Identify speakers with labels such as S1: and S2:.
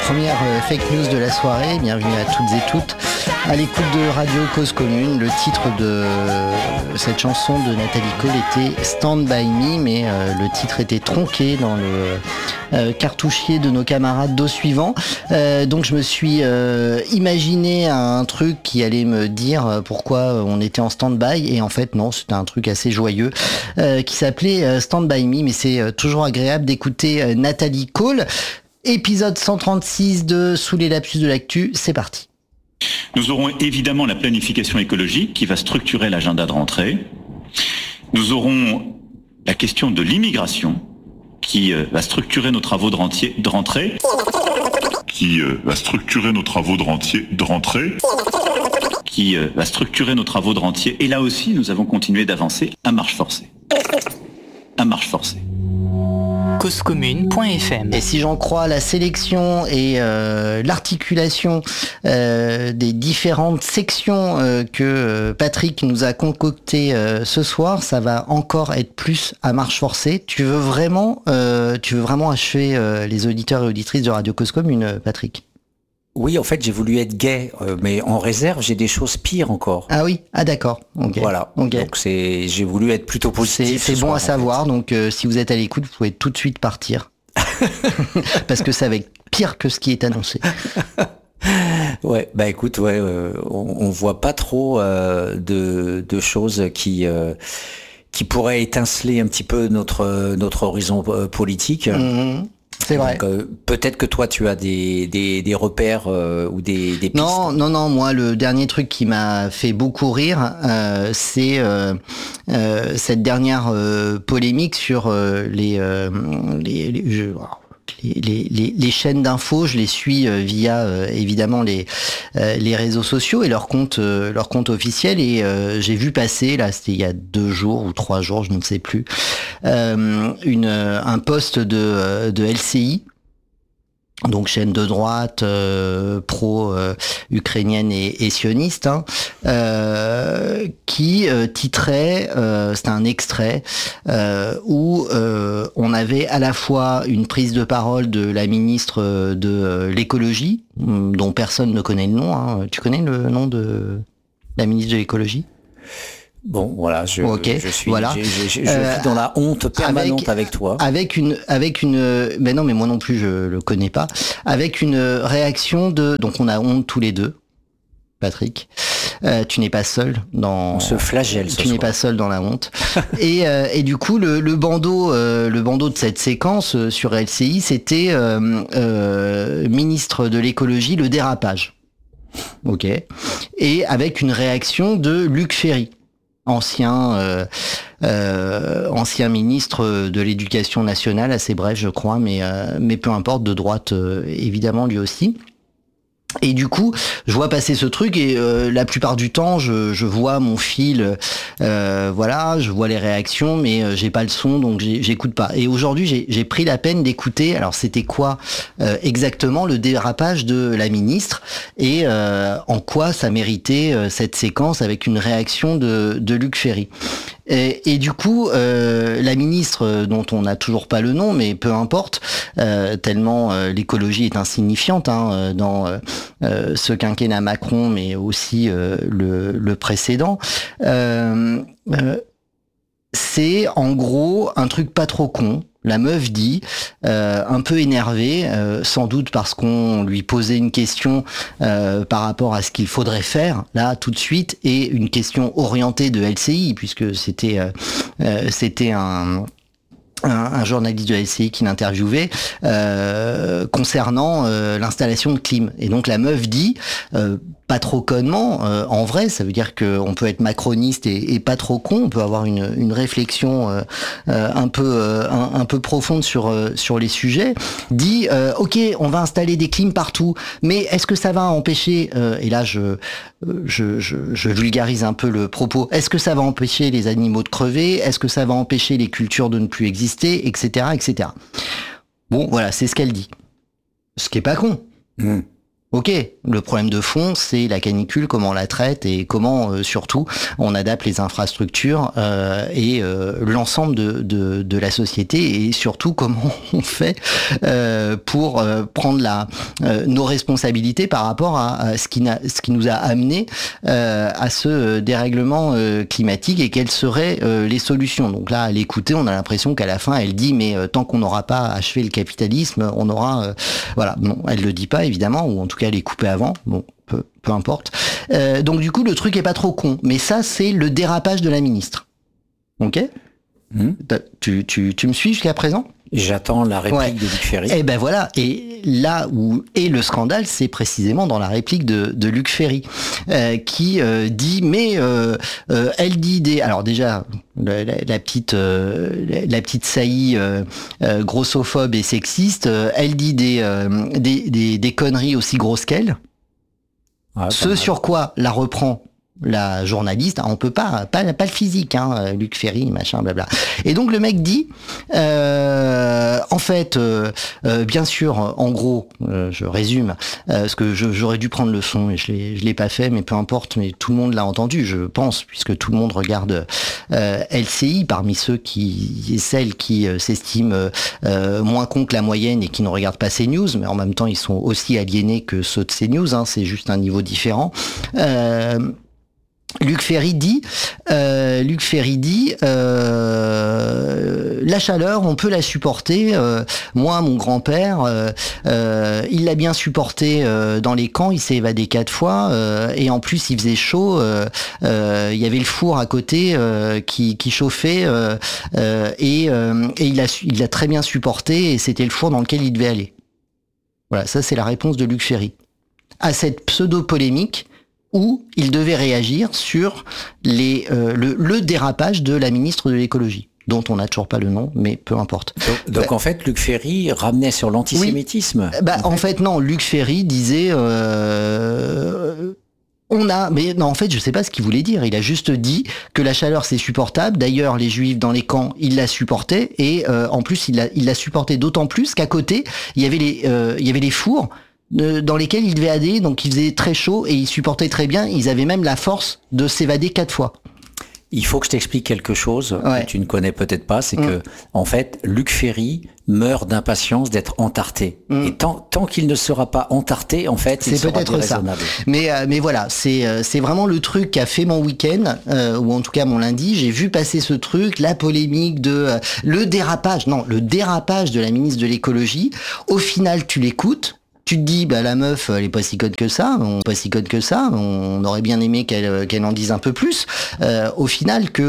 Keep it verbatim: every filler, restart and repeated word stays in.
S1: première euh, fake news de la soirée. Bienvenue à toutes et toutes à l'écoute de Radio Cause Commune. Le titre de euh, cette chanson de Nathalie Cole était Stand By Me, mais euh, le titre était tronqué dans le euh, cartouchier de nos camarades d'au suivant. Euh, donc je me suis euh, imaginé un truc qui allait me dire pourquoi on était en stand-by, et en fait non, c'était un truc assez joyeux euh, qui s'appelait euh, Stand By Me, mais c'est euh, toujours agréable d'écouter euh, Nathalie Cole. Épisode cent trente-six de Sous les lapsus de l'actu, c'est parti.
S2: Nous aurons évidemment la planification écologique qui va structurer l'agenda de rentrée. Nous aurons la question de l'immigration qui euh, va structurer nos travaux de, rentier, de rentrée.
S3: Qui euh, va structurer nos travaux de, rentier, de rentrée.
S2: Qui euh, va structurer nos travaux de rentier. Et là aussi, nous avons continué d'avancer à marche forcée. À marche forcée.
S4: cause commune point f m.
S1: Et si j'en crois la sélection et euh, l'articulation euh, des différentes sections euh, que euh, Patrick nous a concoctées euh, ce soir, ça va encore être plus à marche forcée. Tu veux vraiment, euh, tu veux vraiment achever euh, les auditeurs et auditrices de Radio Cause Commune, Patrick?
S5: Oui, en fait, j'ai voulu être gai, euh, mais en réserve, j'ai des choses pires encore.
S1: Ah oui, ah d'accord. Okay.
S5: Voilà. Okay. Donc c'est, j'ai voulu être plutôt positif.
S1: C'est, c'est bon
S5: soir,
S1: à savoir.
S5: fait.
S1: Donc euh, si vous êtes à l'écoute, vous pouvez tout de suite partir parce que ça va être pire que ce qui est annoncé.
S5: Ouais, bah écoute, ouais, euh, on, on voit pas trop euh, de, de choses qui euh, qui pourraient étinceler un petit peu notre notre horizon euh, politique.
S1: Mmh. C'est vrai.
S5: Donc, euh, peut-être que toi tu as des des, des repères euh, ou des, des pistes.
S1: Non, non, non. Moi, le dernier truc qui m'a fait beaucoup rire, euh, c'est euh, euh, cette dernière euh, polémique sur euh, les, euh, les, les, je, les, les, les, les chaînes d'infos. Je les suis euh, via euh, évidemment les euh, les réseaux sociaux et leur compte euh, leur compte officiel. Et euh, j'ai vu passer là, c'était il y a deux jours ou trois jours, je ne sais plus. Euh, une, un post de, de L C I, donc chaîne de droite euh, pro-ukrainienne euh, et, et sioniste, hein, euh, qui euh, titrait, euh, c'était un extrait, euh, où euh, on avait à la fois une prise de parole de la ministre de l'écologie, dont personne ne connaît le nom, hein. Tu connais le nom de la ministre de l'écologie ?
S5: Bon, voilà, je,
S1: okay,
S5: je suis,
S1: voilà.
S5: je, je, je, je euh, suis dans la honte permanente avec, avec toi.
S1: Avec une, avec une, ben non, mais moi non plus, je le connais pas. Avec une réaction de, donc on a honte tous les deux, Patrick. Euh, tu n'es pas seul dans.
S5: On se flagelle. Ce
S1: tu
S5: soir.
S1: n'es pas seul dans la honte. et, euh, et du coup, le, le bandeau, euh, le bandeau de cette séquence euh, sur L C I, c'était euh, euh, ministre de l'écologie, le dérapage. Ok. Et avec une réaction de Luc Ferry. Ancien, euh, euh, ancien ministre de l'Éducation nationale, assez bref, je crois, mais euh, mais peu importe, de droite euh, évidemment lui aussi. Et du coup, je vois passer ce truc et euh, la plupart du temps, je, je vois mon fil, euh, voilà, je vois les réactions, mais euh, j'ai pas le son, donc j'ai, j'écoute pas. Et aujourd'hui, j'ai, j'ai pris la peine d'écouter. Alors, c'était quoi euh, exactement le dérapage de la ministre et euh, en quoi ça méritait euh, cette séquence avec une réaction de, de Luc Ferry. Et, et du coup, euh, la ministre, dont on n'a toujours pas le nom, mais peu importe, euh, tellement euh, l'écologie est insignifiante hein, dans euh, ce quinquennat Macron, mais aussi euh, le, le précédent. Euh, euh, c'est en gros un truc pas trop con. La meuf dit, euh, un peu énervée, euh, sans doute parce qu'on lui posait une question euh, par rapport à ce qu'il faudrait faire, là, tout de suite, et une question orientée de L C I, puisque c'était, euh, euh, c'était un... Un, un journaliste de L C I qui l'interviewait euh, concernant euh, l'installation de clim. Et donc la meuf dit, euh, pas trop connement, euh, en vrai, ça veut dire qu'on peut être macroniste et, et pas trop con, on peut avoir une, une réflexion euh, euh, un peu euh, un, un peu profonde sur euh, sur les sujets. Dit, euh, ok, on va installer des clims partout, mais est-ce que ça va empêcher euh, et là je, je je je vulgarise un peu le propos. Est-ce que ça va empêcher les animaux de crever? Est-ce que ça va empêcher les cultures de ne plus exister, et cetera, et cetera. Bon, voilà, c'est ce qu'elle dit. Ce qui est pas con.
S5: Mmh.
S1: Ok, le problème de fond, c'est la canicule, comment on la traite et comment, euh, surtout, on adapte les infrastructures euh, et euh, l'ensemble de, de, de la société et surtout comment on fait euh, pour euh, prendre la, euh, nos responsabilités par rapport à, à ce, qui n'a, ce qui nous a amené euh, à ce dérèglement euh, climatique et quelles seraient euh, les solutions. Donc là, à l'écouter, on a l'impression qu'à la fin, elle dit, mais euh, tant qu'on n'aura pas achevé le capitalisme, on aura... Euh, voilà, non, elle le dit pas, évidemment, ou en tout cas elle est coupée avant, bon, peu, peu importe. Euh, donc du coup, le truc est pas trop con, mais ça, c'est le dérapage de la ministre. Ok ? Mmh. Tu, tu, tu me suis jusqu'à présent ?
S5: J'attends la réplique ouais. de Luc Ferry.
S1: Et ben voilà, et là où est le scandale, c'est précisément dans la réplique de, de Luc Ferry, euh, qui euh, dit, mais euh, euh, elle dit des... Alors déjà, la, la, la petite euh, la, la petite saillie euh, euh, grossophobe et sexiste, euh, elle dit des, euh, des, des, des conneries aussi grosses qu'elle. Ouais, Ce sur quoi la reprend la journaliste, on peut pas, pas, pas le physique, hein, Luc Ferry, machin, blabla. Et donc le mec dit, euh, en fait, euh, euh, bien sûr, en gros, euh, je résume, euh, parce que je, j'aurais dû prendre le son et je l'ai, je l'ai pas fait, mais peu importe, mais tout le monde l'a entendu, je pense, puisque tout le monde regarde euh, L C I, parmi ceux qui, et celles qui euh, s'estiment euh, moins cons que la moyenne et qui ne regardent pas CNews, mais en même temps, ils sont aussi aliénés que ceux de CNews, hein, c'est juste un niveau différent. Euh, Luc Ferry dit, euh, Luc Ferry dit, euh, la chaleur, on peut la supporter. Euh, moi, mon grand-père, euh, euh, il l'a bien supporté euh, dans les camps. Il s'est évadé quatre fois euh, et en plus, il faisait chaud. Euh, euh, il y avait le four à côté euh, qui, qui chauffait euh, euh, et, euh, et il a, il l'a très bien supporté. Et c'était le four dans lequel il devait aller. Voilà, ça c'est la réponse de Luc Ferry à cette pseudo-polémique où il devait réagir sur les, euh, le, le dérapage de la ministre de l'écologie, dont on n'a toujours pas le nom, mais peu importe.
S5: Donc, donc bah, en fait, Luc Ferry ramenait sur l'antisémitisme.
S1: Oui. Bah, en, en fait. fait, non, Luc Ferry disait... Euh, on a... Mais non, en fait, je sais pas ce qu'il voulait dire. Il a juste dit que la chaleur, c'est supportable. D'ailleurs, les Juifs dans les camps, ils la supportaient. Et euh, en plus, il la, il la supportait d'autant plus qu'à côté, il y avait les, euh, il y avait les fours dans lesquels ils devaient aller, donc il faisait très chaud et ils supportaient très bien, ils avaient même la force de s'évader quatre fois.
S5: Il faut que je t'explique quelque chose
S1: ouais.
S5: que tu ne connais peut-être pas, c'est mmh. que, en fait, Luc Ferry meurt d'impatience d'être entarté. Mmh. Et tant, tant qu'il ne sera pas entarté, en fait,
S1: c'est
S5: il sera
S1: peut-être ça. Mais, euh, mais voilà, c'est, euh, c'est vraiment le truc qui a fait mon week-end, euh, ou en tout cas mon lundi. J'ai vu passer ce truc, la polémique de, euh, le dérapage, non, le dérapage de la ministre de l'écologie. Au final, tu l'écoutes. Tu te dis, bah, la meuf, elle est pas si conne que ça, on pas si conne que ça, on aurait bien aimé qu'elle, qu'elle en dise un peu plus, euh, au final, que